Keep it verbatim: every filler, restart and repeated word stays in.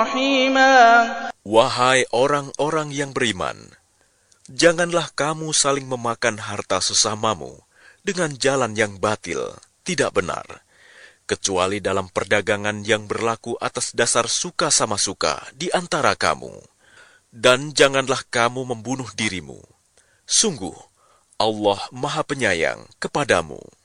رحيما. Wahai orang-orang yang beriman, janganlah kamu saling memakan harta sesamamu dengan jalan yang batil, tidak benar, kecuali dalam perdagangan yang berlaku atas dasar suka sama suka di antara kamu. Dan janganlah kamu membunuh dirimu. Sungguh, Allah Maha Penyayang kepadamu.